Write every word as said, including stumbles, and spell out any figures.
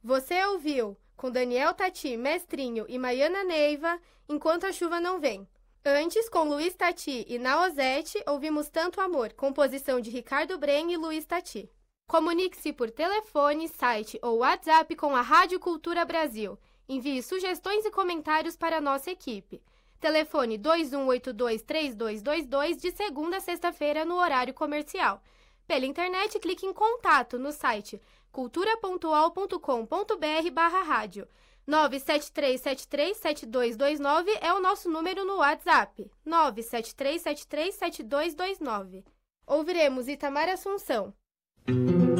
Você ouviu, com Daniel Tati, Mestrinho e Maiana Neiva, Enquanto a Chuva Não Vem. Antes, com Luiz Tati e Naozete, ouvimos Tanto Amor, composição de Ricardo Bren e Luiz Tati. Comunique-se por telefone, site ou WhatsApp com a Rádio Cultura Brasil. Envie sugestões e comentários para a nossa equipe. Telefone dois um oito dois, três dois dois dois de segunda a sexta-feira no horário comercial. Pela internet, clique em contato no site cultura ponto u o ponto com ponto b r barra rádio. nove sete três sete três sete dois dois nove é o nosso número no WhatsApp. nove sete três sete três sete dois dois nove. Ouviremos Itamar Assunção.